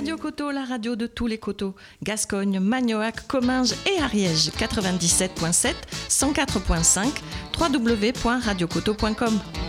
Radio Coteau, la radio de tous les coteaux. Gascogne, Magnoac, Comminges et Ariège. 97.7, 104.5, www.radiocoteau.com.